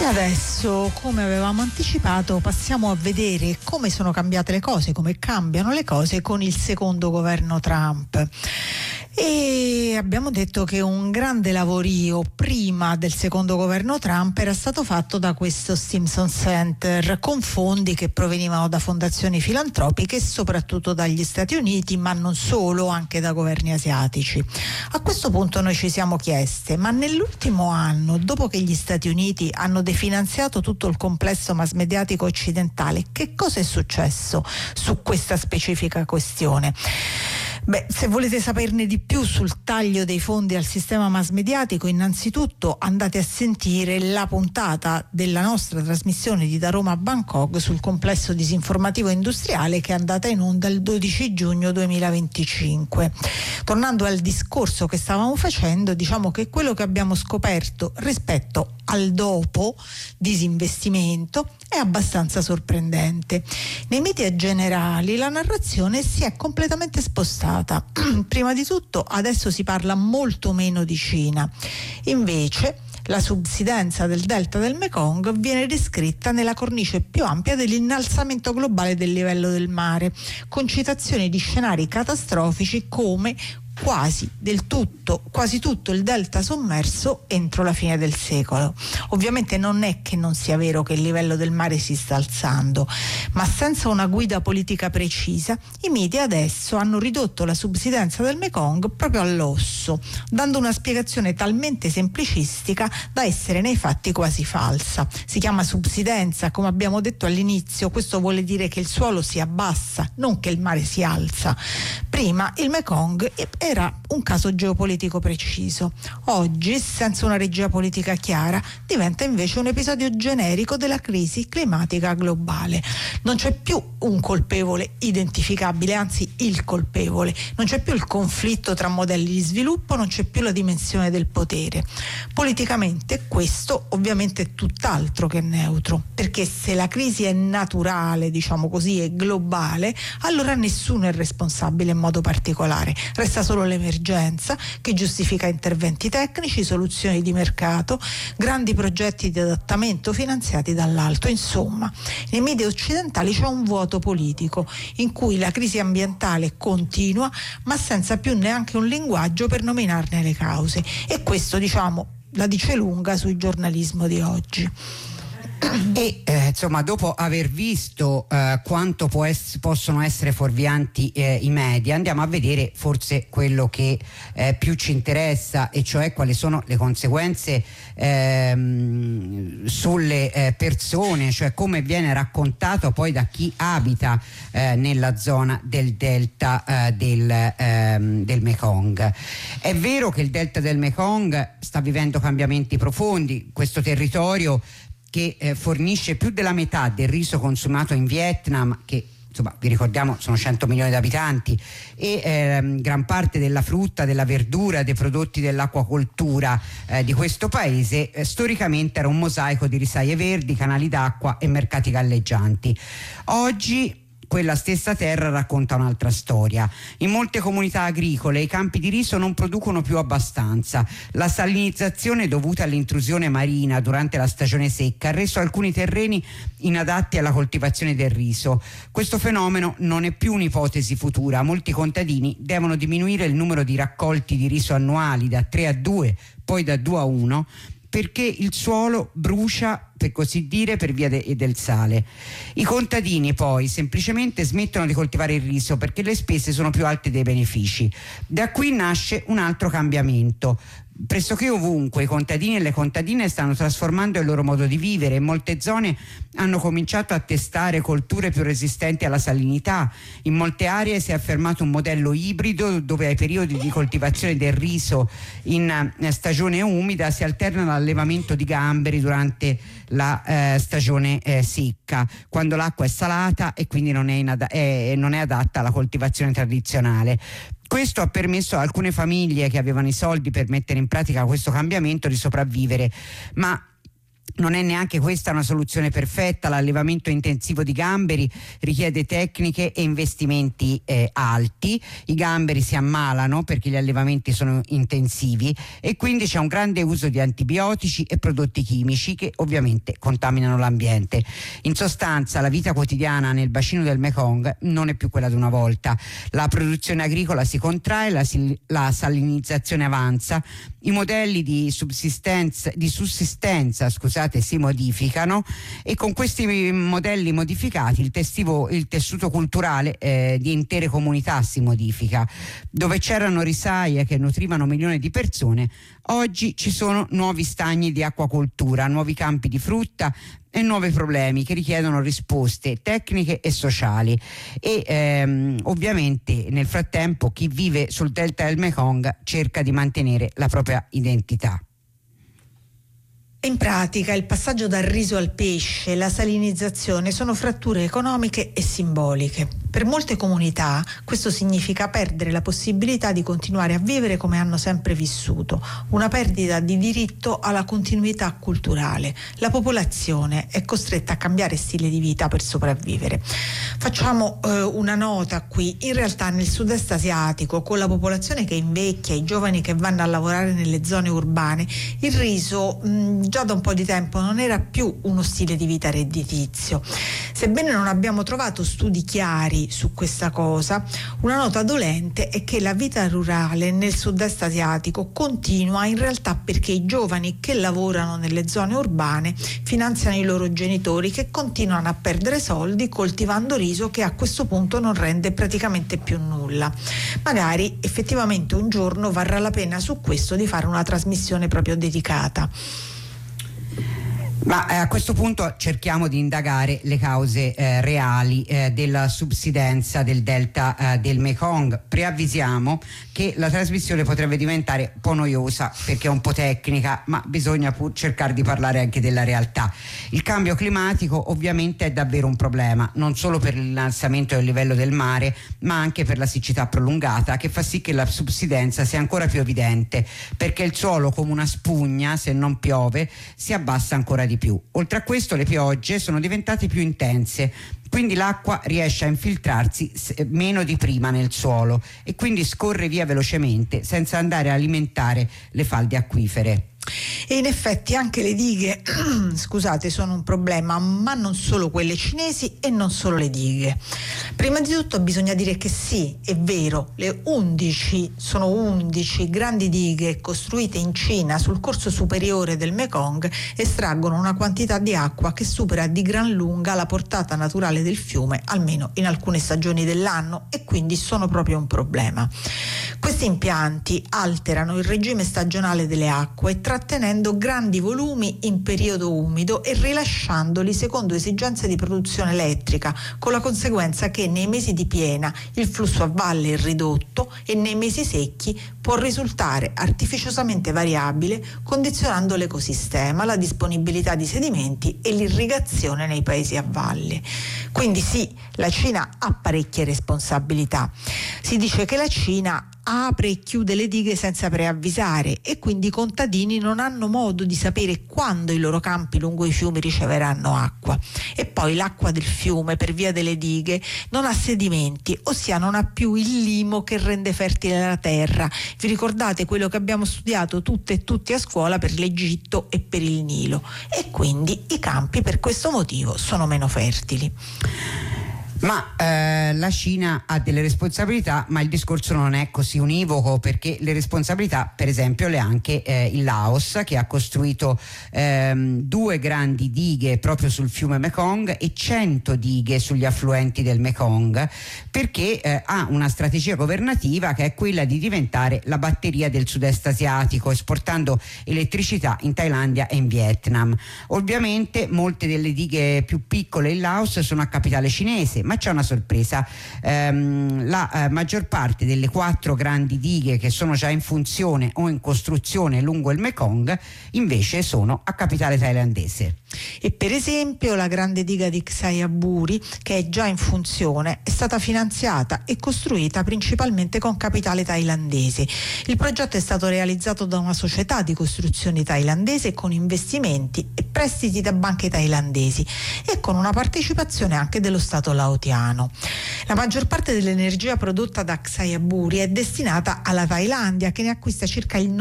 E adesso, come avevamo anticipato, passiamo a vedere come sono cambiate le cose, come cambiano le cose con il secondo governo Trump. E abbiamo detto che un grande lavorio prima del secondo governo Trump era stato fatto da questo Stimson Center, con fondi che provenivano da fondazioni filantropiche e soprattutto dagli Stati Uniti, ma non solo, anche da governi asiatici. A questo punto noi ci siamo chieste: ma nell'ultimo anno, dopo che gli Stati Uniti hanno definanziato tutto il complesso mass mediatico occidentale, che cosa è successo su questa specifica questione? Beh, se volete saperne di più sul taglio dei fondi al sistema mass mediatico, innanzitutto andate a sentire la puntata della nostra trasmissione di Da Roma a Bangkok sul complesso disinformativo industriale, che è andata in onda il 12 giugno 2025. Tornando al discorso che stavamo facendo, diciamo che quello che abbiamo scoperto rispetto al dopo disinvestimento è abbastanza sorprendente. Nei media generali la narrazione si è completamente spostata. Prima di tutto, adesso si parla molto meno di Cina. Invece la subsidenza del delta del Mekong viene descritta nella cornice più ampia dell'innalzamento globale del livello del mare, con citazioni di scenari catastrofici come quasi tutto il delta sommerso entro la fine del secolo. Ovviamente non è che non sia vero che il livello del mare si sta alzando, ma senza una guida politica precisa i media adesso hanno ridotto la subsidenza del Mekong proprio all'osso, dando una spiegazione talmente semplicistica da essere nei fatti quasi falsa. Si chiama subsidenza, come abbiamo detto all'inizio. Questo vuole dire che il suolo si abbassa, non che il mare si alza. Prima il Mekong era un caso geopolitico preciso. Oggi, senza una regia politica chiara, diventa invece un episodio generico della crisi climatica globale. Non c'è più un colpevole identificabile, anzi il colpevole. Non c'è più il conflitto tra modelli di sviluppo, non c'è più la dimensione del potere. Politicamente questo ovviamente è tutt'altro che neutro, perché se la crisi è naturale, diciamo così, è globale, allora nessuno è responsabile in modo particolare. Resta solo l'emergenza, che giustifica interventi tecnici, soluzioni di mercato, grandi progetti di adattamento finanziati dall'alto. Insomma, nei media occidentali c'è un vuoto politico in cui la crisi ambientale continua, ma senza più neanche un linguaggio per nominarne le cause. E questo, diciamo, la dice lunga sul giornalismo di oggi. E insomma, dopo aver visto quanto possono essere fuorvianti i media, andiamo a vedere forse quello che più ci interessa, e cioè quali sono le conseguenze sulle persone, cioè come viene raccontato poi da chi abita nella zona del delta del Mekong. È vero che il delta del Mekong sta vivendo cambiamenti profondi. Questo territorio, che fornisce più della metà del riso consumato in Vietnam, che insomma vi ricordiamo sono 100 milioni di abitanti, e gran parte della frutta, della verdura, dei prodotti dell'acquacoltura di questo paese, storicamente era un mosaico di risaie verdi, canali d'acqua e mercati galleggianti. Oggi quella stessa terra racconta un'altra storia. In molte comunità agricole i campi di riso non producono più abbastanza. La salinizzazione dovuta all'intrusione marina durante la stagione secca ha reso alcuni terreni inadatti alla coltivazione del riso. Questo fenomeno non è più un'ipotesi futura. Molti contadini devono diminuire il numero di raccolti di riso annuali da 3 a 2, poi da 2 a 1, perché il suolo brucia, per così dire, per via del sale. I contadini poi semplicemente smettono di coltivare il riso perché le spese sono più alte dei benefici. Da qui nasce un altro cambiamento. Pressoché ovunque i contadini e le contadine stanno trasformando il loro modo di vivere. In molte zone hanno cominciato a testare colture più resistenti alla salinità. In molte aree si è affermato un modello ibrido dove ai periodi di coltivazione del riso in stagione umida si alterna l'allevamento di gamberi durante la stagione secca, quando l'acqua è salata e quindi non è adatta alla coltivazione tradizionale. Questo ha permesso a alcune famiglie che avevano i soldi per mettere in pratica questo cambiamento di sopravvivere, ma Non è neanche questa una soluzione perfetta. L'allevamento intensivo di gamberi richiede tecniche e investimenti alti. I gamberi si ammalano perché gli allevamenti sono intensivi e quindi c'è un grande uso di antibiotici e prodotti chimici che ovviamente contaminano l'ambiente. In sostanza, la vita quotidiana nel bacino del Mekong non è più quella di una volta. La produzione agricola si contrae, la salinizzazione avanza, i modelli di sussistenza si modificano e con questi modelli modificati il tessuto culturale di intere comunità si modifica. Dove c'erano risaie che nutrivano milioni di persone, oggi ci sono nuovi stagni di acquacoltura, nuovi campi di frutta e nuovi problemi che richiedono risposte tecniche e sociali e ovviamente nel frattempo chi vive sul delta del Mekong cerca di mantenere la propria identità. In pratica il passaggio dal riso al pesce, la salinizzazione sono fratture economiche e simboliche. Per molte comunità questo significa perdere la possibilità di continuare a vivere come hanno sempre vissuto, una perdita di diritto alla continuità culturale. La popolazione è costretta a cambiare stile di vita per sopravvivere. Facciamo una nota qui: in realtà nel sud-est asiatico, con la popolazione che invecchia, i giovani che vanno a lavorare nelle zone urbane, il riso già da un po' di tempo non era più uno stile di vita redditizio. Sebbene non abbiamo trovato studi chiari su questa cosa, una nota dolente è che la vita rurale nel sud-est asiatico continua in realtà perché i giovani che lavorano nelle zone urbane finanziano i loro genitori che continuano a perdere soldi coltivando riso che a questo punto non rende praticamente più nulla. Magari effettivamente un giorno varrà la pena su questo di fare una trasmissione proprio dedicata. Ma a questo punto cerchiamo di indagare le cause reali della subsidenza del delta del Mekong. Preavvisiamo che la trasmissione potrebbe diventare un po' noiosa perché è un po' tecnica, ma bisogna pur cercare di parlare anche della realtà. Il cambio climatico ovviamente è davvero un problema, non solo per l'innalzamento del livello del mare, ma anche per la siccità prolungata, che fa sì che la subsidenza sia ancora più evidente, perché il suolo, come una spugna, se non piove, si abbassa ancora di più. Oltre a questo, le piogge sono diventate più intense, quindi l'acqua riesce a infiltrarsi meno di prima nel suolo e quindi scorre via velocemente senza andare a alimentare le falde acquifere. E in effetti anche le dighe scusate, sono un problema, ma non solo quelle cinesi e non solo le dighe. Prima di tutto bisogna dire che sì, è vero, sono 11 grandi dighe costruite in Cina sul corso superiore del Mekong estraggono una quantità di acqua che supera di gran lunga la portata naturale del fiume, almeno in alcune stagioni dell'anno, e quindi sono proprio un problema. Questi impianti alterano il regime stagionale delle acque trattenendo grandi volumi in periodo umido e rilasciandoli secondo esigenze di produzione elettrica, con la conseguenza che nei mesi di piena il flusso a valle è ridotto e nei mesi secchi può risultare artificiosamente variabile, condizionando l'ecosistema, la disponibilità di sedimenti e l'irrigazione nei paesi a valle. Quindi sì, la Cina ha parecchie responsabilità. Si dice che la Cina apre e chiude le dighe senza preavvisare e quindi i contadini non hanno modo di sapere quando i loro campi lungo i fiumi riceveranno acqua. E poi l'acqua del fiume, per via delle dighe, non ha sedimenti, ossia non ha più il limo che rende fertile la terra. Vi ricordate quello che abbiamo studiato tutte e tutti a scuola per l'Egitto e per il Nilo? E quindi i campi per questo motivo sono meno fertili. Ma la Cina ha delle responsabilità, ma il discorso non è così univoco, perché le responsabilità per esempio le ha anche il Laos, che ha costruito 2 grandi dighe proprio sul fiume Mekong e 100 dighe sugli affluenti del Mekong, perché ha una strategia governativa che è quella di diventare la batteria del sud-est asiatico, esportando elettricità in Thailandia e in Vietnam. Ovviamente molte delle dighe più piccole in Laos sono a capitale cinese, ma c'è una sorpresa. La maggior parte delle 4 grandi dighe che sono già in funzione o in costruzione lungo il Mekong invece sono a capitale thailandese. E per esempio la grande diga di Xayaburi, che è già in funzione, è stata finanziata e costruita principalmente con capitale thailandese. Il progetto è stato realizzato da una società di costruzioni thailandese con investimenti e prestiti da banche thailandesi e con una partecipazione anche dello Stato laotiano. La maggior parte dell'energia prodotta da Xayaburi è destinata alla Thailandia, che ne acquista circa il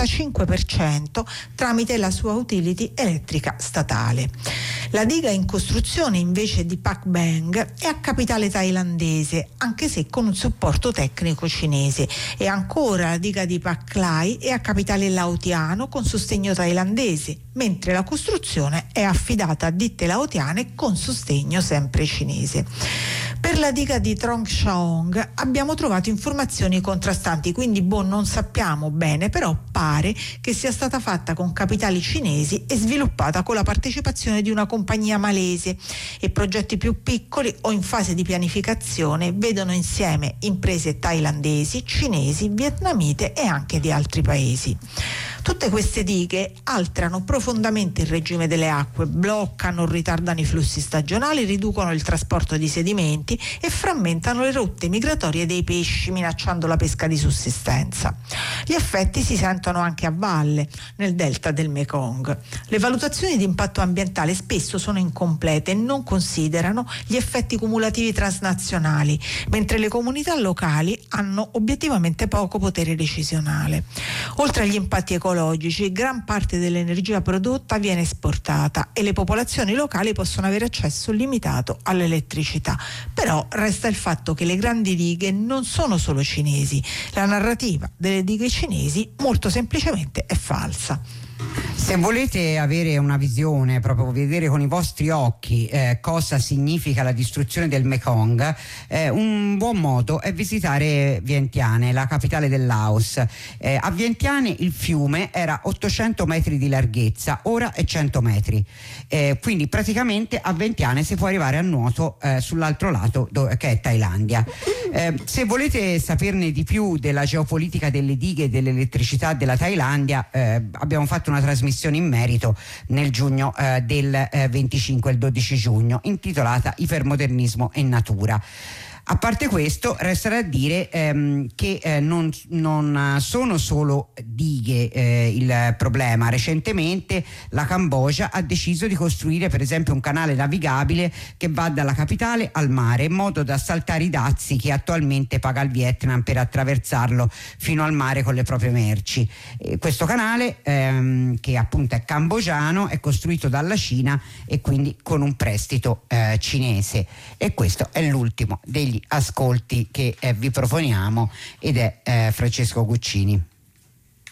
95% tramite la sua utility elettrica statale. La diga in costruzione invece di Pak Beng è a capitale thailandese, anche se con un supporto tecnico cinese, e ancora la diga di Pak Lai è a capitale laotiano con sostegno thailandese, mentre la costruzione è affidata a ditte laotiane con sostegno sempre cinese. Per la diga di Trong Saong abbiamo trovato informazioni contrastanti, quindi non sappiamo bene, però pare che sia stata fatta con capitali cinesi e sviluppata con la partecipazione di una compagnia malese, e progetti più piccoli o in fase di pianificazione vedono insieme imprese thailandesi, cinesi, vietnamite e anche di altri paesi. Tutte queste dighe alterano profondamente il regime delle acque, bloccano o ritardano i flussi stagionali, riducono il trasporto di sedimenti e frammentano le rotte migratorie dei pesci, minacciando la pesca di sussistenza. Gli effetti si sentono anche a valle, nel delta del Mekong. Le valutazioni di impatto ambientale spesso sono incomplete e non considerano gli effetti cumulativi transnazionali, mentre le comunità locali hanno obiettivamente poco potere decisionale. Oltre agli impatti ecologici, gran parte dell'energia prodotta viene esportata e le popolazioni locali possono avere accesso limitato all'elettricità. Però resta il fatto che le grandi dighe non sono solo cinesi. La narrativa delle dighe cinesi molto semplicemente è falsa. Se volete avere una visione, proprio vedere con i vostri occhi cosa significa la distruzione del Mekong, un buon modo è visitare Vientiane, la capitale del Laos. A Vientiane il fiume era 800 metri di larghezza, ora è 100 metri. Quindi praticamente a Vientiane si può arrivare a nuoto sull'altro lato che è Thailandia. Se volete saperne di più della geopolitica delle dighe e dell'elettricità della Thailandia, abbiamo fatto una trasmissione in merito nel giugno del 25 e il 12 giugno, intitolata Ipermodernismo e natura. A parte questo, resta da dire che non sono solo dighe il problema. Recentemente la Cambogia ha deciso di costruire per esempio un canale navigabile che va dalla capitale al mare, in modo da saltare i dazi che attualmente paga il Vietnam per attraversarlo fino al mare con le proprie merci. Questo canale, che appunto è cambogiano, è costruito dalla Cina e quindi con un prestito cinese. E questo è l'ultimo degli ascolti che vi proponiamo, ed è Francesco Guccini.